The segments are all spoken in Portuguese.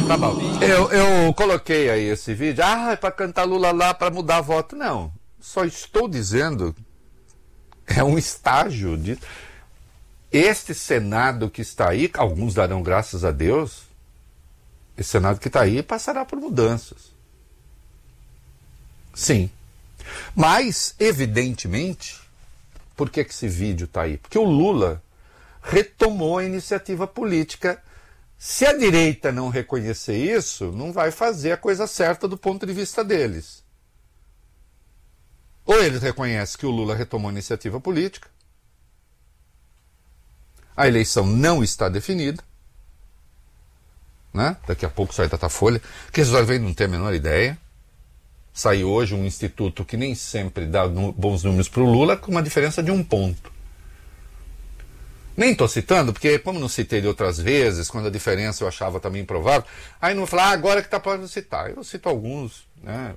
Tá bom. Eu coloquei aí esse vídeo. É para cantar Lula lá, para mudar voto. Não. Só estou dizendo. É um estágio de. Este Senado que está aí, alguns darão graças a Deus. Esse Senado que está aí passará por mudanças. Sim. Mas, evidentemente, por que esse vídeo está aí? Porque o Lula retomou a iniciativa política. Se a direita não reconhecer isso, não vai fazer a coisa certa do ponto de vista deles. Ou eles reconhecem que o Lula retomou a iniciativa política, a eleição não está definida, né? Daqui a pouco sai Datafolha, que eles não têm a menor ideia. Saiu hoje um instituto que nem sempre dá bons números para o Lula, com uma diferença de 1 ponto. Nem estou citando, porque como não citei de outras vezes, quando a diferença eu achava também improvável, aí não vou falar, agora que está para citar. Eu cito alguns, né?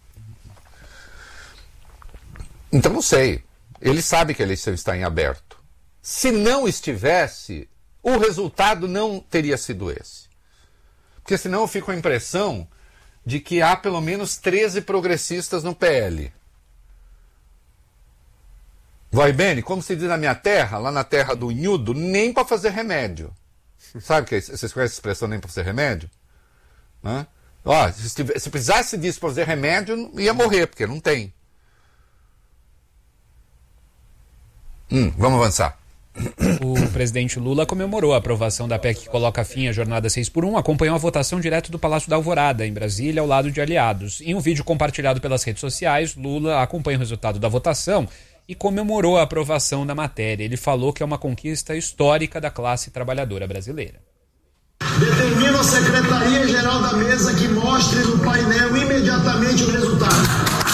Então não sei. Ele sabe que a eleição está em aberto. Se não estivesse, o resultado não teria sido esse. Porque senão eu fico com a impressão de que há pelo menos 13 progressistas no PL. Vai bem, como se diz na minha terra, lá na terra do Inhudo, nem para fazer remédio. Sabe que vocês conhecem a expressão nem para fazer remédio? Né? Ó, se precisasse disso para fazer remédio, ia morrer, porque não tem. Vamos avançar. O presidente Lula comemorou a aprovação da PEC que coloca fim à jornada 6x1, acompanhou a votação direto do Palácio da Alvorada, em Brasília, ao lado de aliados. Em um vídeo compartilhado pelas redes sociais, Lula acompanha o resultado da votação e comemorou a aprovação da matéria. Ele falou que é uma conquista histórica da classe trabalhadora brasileira. Determino a Secretaria-Geral da Mesa que mostre no painel imediatamente o resultado.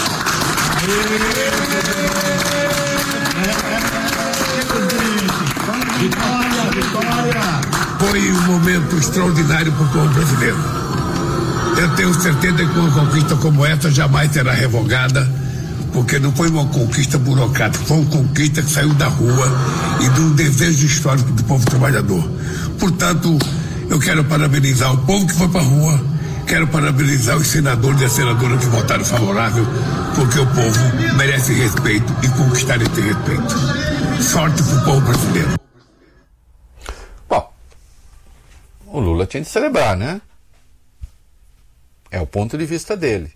Foi um momento extraordinário para o povo brasileiro. Eu tenho certeza que uma conquista como essa jamais será revogada, porque não foi uma conquista burocrática, foi uma conquista que saiu da rua e de um desejo histórico do povo trabalhador. Portanto, eu quero parabenizar o povo que foi para a rua, quero parabenizar os senadores e as senadoras que votaram favorável, porque o povo merece respeito e conquistar esse respeito. Sorte para o povo brasileiro. O Lula tinha de celebrar, né? É o ponto de vista dele.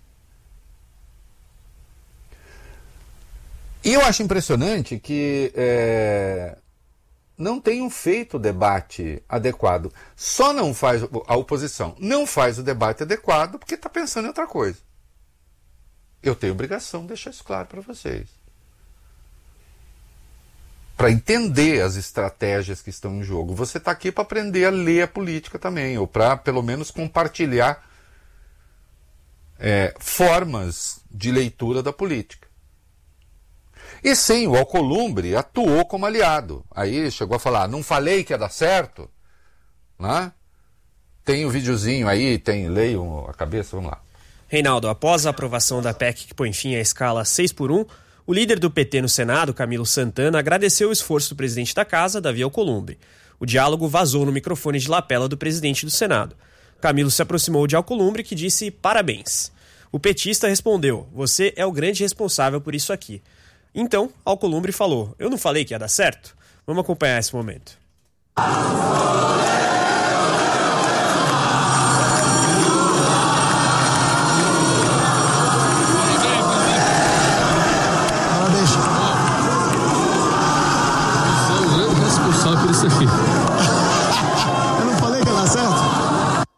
E eu acho impressionante que não tenham feito o debate adequado. Só não faz, a oposição não faz o debate adequado porque está pensando em outra coisa. Eu tenho obrigação de deixar isso claro para vocês. Para entender as estratégias que estão em jogo. Você está aqui para aprender a ler a política também, ou para, pelo menos, compartilhar formas de leitura da política. E sim, o Alcolumbre atuou como aliado. Aí chegou a falar, não falei que ia dar certo? Né? Tem o videozinho aí, leio a cabeça, vamos lá. Reinaldo, após a aprovação da PEC que põe fim à escala 6x1, o líder do PT no Senado, Camilo Santana, agradeceu o esforço do presidente da casa, Davi Alcolumbre. O diálogo vazou no microfone de lapela do presidente do Senado. Camilo se aproximou de Alcolumbre, que disse parabéns. O petista respondeu, você é o grande responsável por isso aqui. Então, Alcolumbre falou, eu não falei que ia dar certo? Vamos acompanhar esse momento. Por isso aqui. Eu não falei que ia dar certo?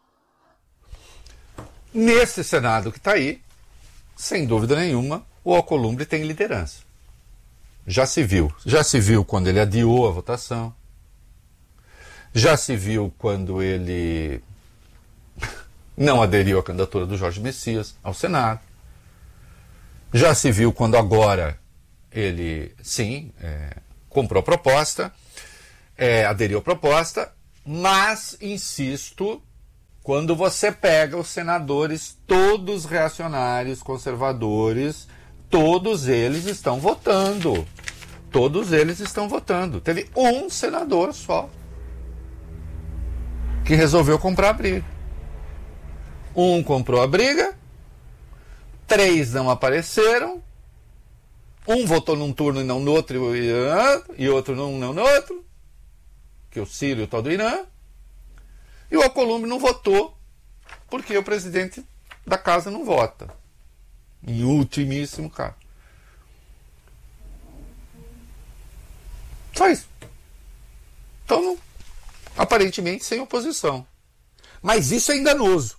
Nesse Senado que está aí, sem dúvida nenhuma, o Alcolumbre tem liderança. Já se viu quando ele adiou a votação, já se viu quando ele não aderiu à candidatura do Jorge Messias ao Senado, já se viu quando agora ele, sim, comprou a proposta, aderiu à proposta, mas, insisto, quando você pega os senadores, todos reacionários, conservadores, todos eles estão votando. Todos eles estão votando. Teve um senador só que resolveu comprar a briga. Um comprou a briga, 3 não apareceram, um votou num turno e não no outro, e outro não no outro, que é o Ciro e o tal do Irã, e o Alcolumbre não votou, porque o presidente da casa não vota, em ultimíssimo caso. Só isso. Então, aparentemente sem oposição. Mas isso é enganoso.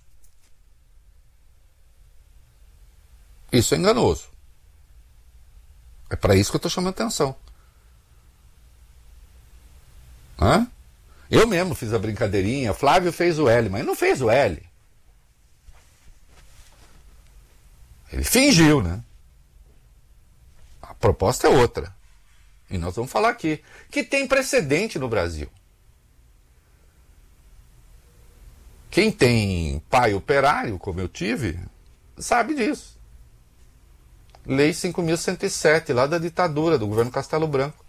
Isso é enganoso. É para isso que eu estou chamando atenção. Hã? Eu mesmo fiz a brincadeirinha, Flávio fez o L, mas não fez o L. Ele fingiu, né? A proposta é outra. E nós vamos falar aqui. Que tem precedente no Brasil. Quem tem pai operário, como eu tive, sabe disso. Lei 5.107, lá da ditadura, do governo Castelo Branco.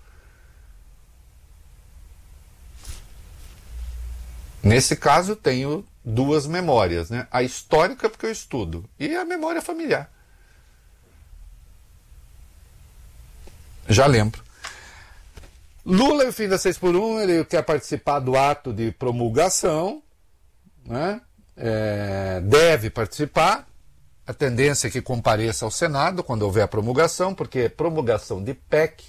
Nesse caso, eu tenho 2 memórias, né? A histórica, porque eu estudo, e a memória familiar. Já lembro. Lula, no fim da 6x1, ele quer participar do ato de promulgação, né? Deve participar. A tendência é que compareça ao Senado quando houver a promulgação, porque promulgação de PEC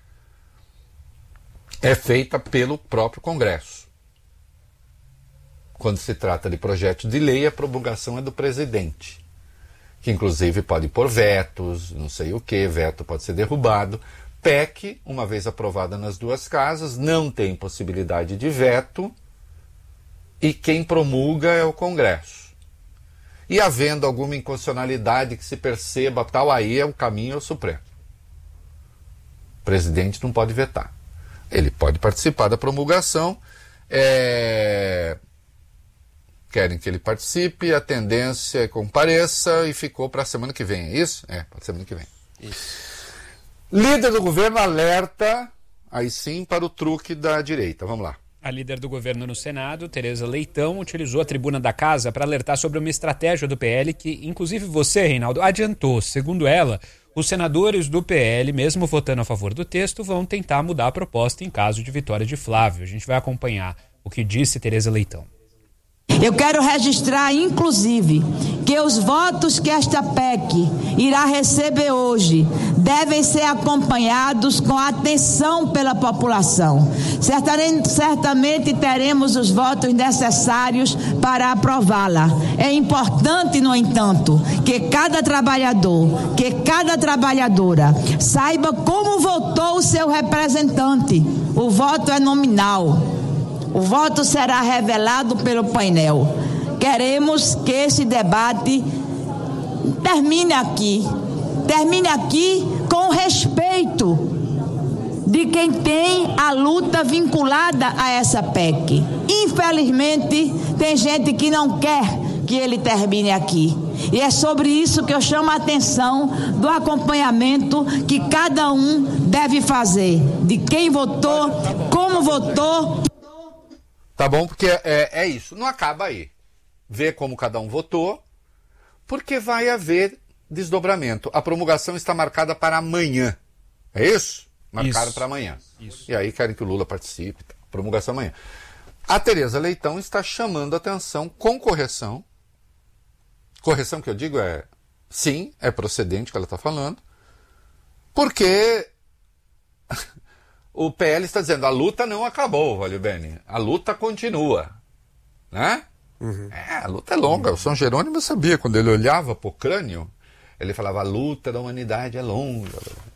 é feita pelo próprio Congresso. Quando se trata de projeto de lei, a promulgação é do presidente, que inclusive pode pôr vetos, não sei o que, veto pode ser derrubado. PEC, uma vez aprovada nas 2 casas, não tem possibilidade de veto e quem promulga é o Congresso. E havendo alguma inconstitucionalidade que se perceba, tal, aí é o caminho ao Supremo. O presidente não pode vetar. Ele pode participar da promulgação. Querem que ele participe, a tendência é que compareça e ficou para a semana que vem, é isso? Para a semana que vem. Isso. Líder do governo alerta, aí sim, para o truque da direita. Vamos lá. A líder do governo no Senado, Tereza Leitão, utilizou a tribuna da casa para alertar sobre uma estratégia do PL que, inclusive você, Reinaldo, adiantou. Segundo ela, os senadores do PL, mesmo votando a favor do texto, vão tentar mudar a proposta em caso de vitória de Flávio. A gente vai acompanhar o que disse Tereza Leitão. Eu quero registrar, inclusive, que os votos que esta PEC irá receber hoje devem ser acompanhados com atenção pela população. Certamente teremos os votos necessários para aprová-la. É importante, no entanto, que cada trabalhador, que cada trabalhadora saiba como votou o seu representante. O voto é nominal. O voto será revelado pelo painel. Queremos que esse debate termine aqui com respeito de quem tem a luta vinculada a essa PEC. Infelizmente, tem gente que não quer que ele termine aqui. E é sobre isso que eu chamo a atenção do acompanhamento que cada um deve fazer, de quem votou, como votou. Tá bom? Porque é isso. Não acaba aí. Vê como cada um votou, porque vai haver desdobramento. A promulgação está marcada para amanhã. É isso? Marcaram para amanhã. Isso. E aí querem que o Lula participe. Promulgação amanhã. A Tereza Leitão está chamando a atenção com correção. Correção que eu digo sim, é procedente o que ela está falando. Porque o PL está dizendo, a luta não acabou, Valio Bene. A luta continua. Né? Uhum. A luta é longa. O São Jerônimo sabia, quando ele olhava para o crânio, ele falava, a luta da humanidade é longa.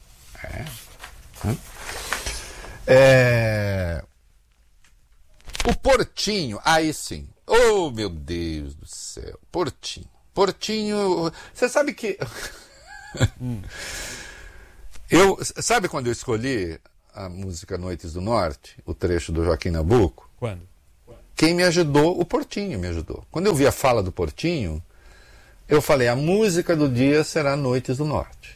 O Portinho, aí sim. Oh, meu Deus do céu. Portinho, você sabe que... Sabe quando eu escolhi a música Noites do Norte, o trecho do Joaquim Nabuco? Quando? Quem me ajudou? O Portinho me ajudou. Quando eu vi a fala do Portinho, eu falei, a música do dia será Noites do Norte.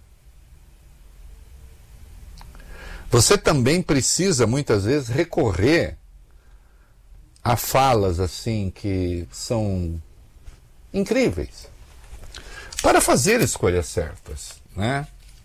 Você também precisa, muitas vezes, recorrer a falas assim que são incríveis para fazer escolhas certas, né?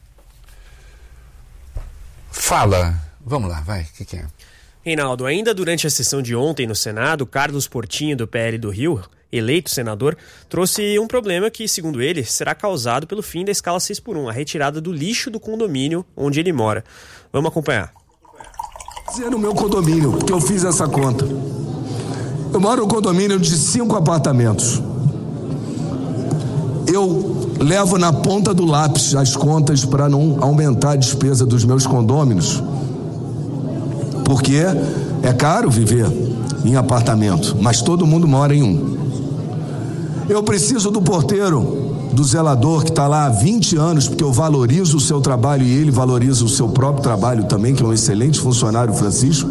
Fala, vamos lá, vai, o que é? Reinaldo, ainda durante a sessão de ontem no Senado, Carlos Portinho, do PL do Rio, eleito senador, trouxe um problema que, segundo ele, será causado pelo fim da escala 6x1, a retirada do lixo do condomínio onde ele mora. Vamos acompanhar. No meu condomínio, porque eu fiz essa conta. Eu moro num condomínio de 5 apartamentos. Eu levo na ponta do lápis as contas para não aumentar a despesa dos meus condôminos, porque é caro viver em apartamento, mas todo mundo mora em um. Eu preciso do porteiro, do zelador que está lá há 20 anos, porque eu valorizo o seu trabalho e ele valoriza o seu próprio trabalho também, que é um excelente funcionário, Francisco.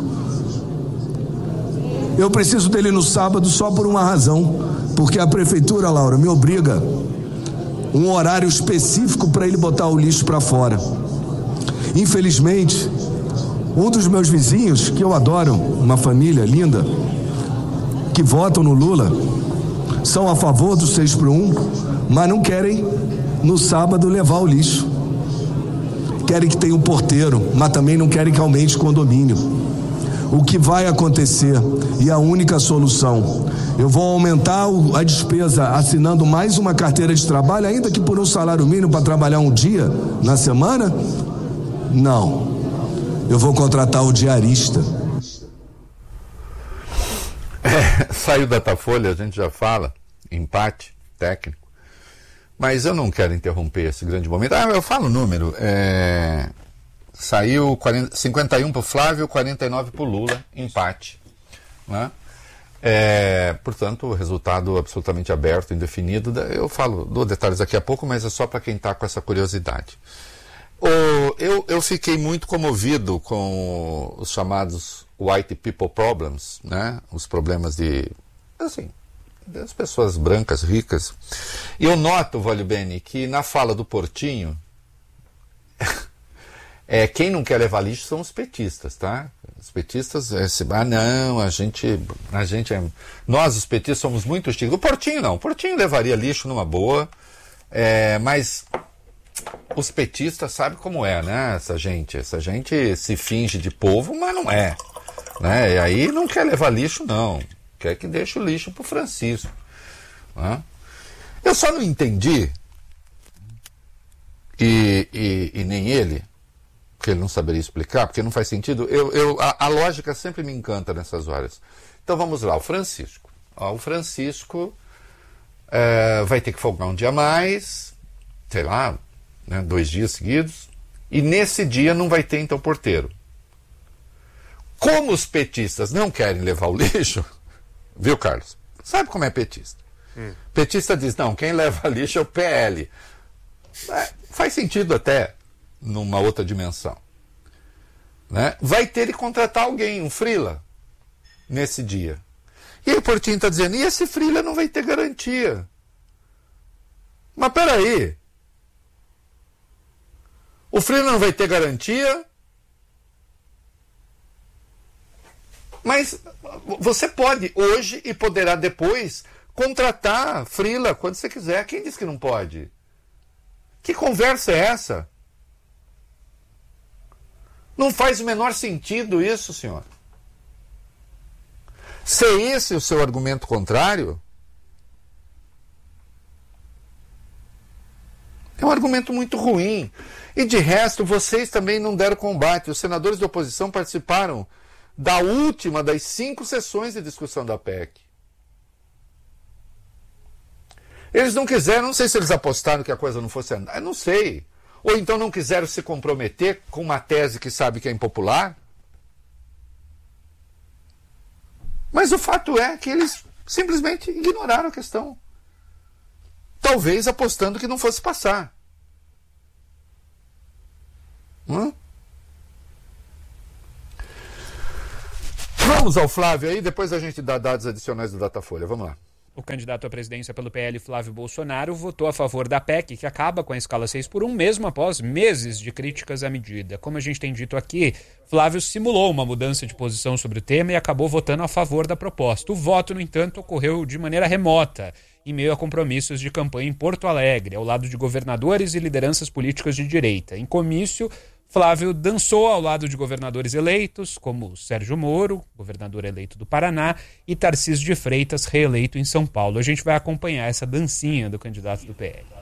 Eu preciso dele no sábado só por uma razão, porque a prefeitura, Laura, me obriga um horário específico para ele botar o lixo para fora. Infelizmente, um dos meus vizinhos, que eu adoro, uma família linda, que votam no Lula, são a favor do 6x1, mas não querem no sábado levar o lixo. Querem que tenha um porteiro, mas também não querem que aumente o condomínio. O que vai acontecer, e a única solução, eu vou aumentar a despesa assinando mais uma carteira de trabalho, ainda que por um salário mínimo para trabalhar um dia na semana? Não. Eu vou contratar o diarista. Saiu da Datafolha, a gente já fala, empate técnico, mas eu não quero interromper esse grande momento. Eu falo o número, saiu 51 para o Flávio, 49 para o Lula, empate, né? Portanto, o resultado absolutamente aberto, indefinido. Eu dou detalhes daqui a pouco, mas é só para quem está com essa curiosidade. Eu fiquei muito comovido com os chamados white people problems, né? Os problemas das pessoas brancas, ricas. E eu noto, Vólio Bene, que na fala do Portinho, quem não quer levar lixo são os petistas, tá? Os petistas, nós os petistas somos muito chiques. O Portinho não, o Portinho levaria lixo numa boa, mas os petistas sabem como é, né? Essa gente se finge de povo, mas não é, né? E aí não quer levar lixo, não. Quer que deixe o lixo pro Francisco, né? Eu só não entendi, e nem ele, que ele não saberia explicar, porque não faz sentido. A lógica sempre me encanta nessas horas. Então vamos lá, o Francisco. O Francisco vai ter que folgar um dia a mais, sei lá, né, 2 dias seguidos, e nesse dia não vai ter então porteiro. Como os petistas não querem levar o lixo, viu, Carlos? Sabe como é petista? Petista diz, não, quem leva lixo é o PL. Faz sentido até numa outra dimensão, né? Vai ter que contratar alguém, um freela, nesse dia. E aí o Portinho está dizendo, e esse freela não vai ter garantia. Mas peraí, o freela não vai ter garantia, mas você pode hoje e poderá depois contratar freela quando você quiser. Quem disse que não pode? Que conversa é essa? Não faz o menor sentido isso, senhor. Se é esse o seu argumento contrário, é um argumento muito ruim. E de resto, vocês também não deram combate. Os senadores da oposição participaram da última das 5 sessões de discussão da PEC. Eles não quiseram, não sei se eles apostaram que a coisa não fosse andar, não sei. Ou então não quiseram se comprometer com uma tese que sabe que é impopular. Mas o fato é que eles simplesmente ignoraram a questão. Talvez apostando que não fosse passar. Vamos ao Flávio aí, depois a gente dá dados adicionais do Datafolha. Vamos lá. O candidato à presidência pelo PL, Flávio Bolsonaro, votou a favor da PEC, que acaba com a escala 6x1, mesmo após meses de críticas à medida. Como a gente tem dito aqui, Flávio simulou uma mudança de posição sobre o tema e acabou votando a favor da proposta. O voto, no entanto, ocorreu de maneira remota, em meio a compromissos de campanha em Porto Alegre, ao lado de governadores e lideranças políticas de direita. Em comício, Flávio dançou ao lado de governadores eleitos, como Sérgio Moro, governador eleito do Paraná, e Tarcísio de Freitas, reeleito em São Paulo. A gente vai acompanhar essa dancinha do candidato do PL.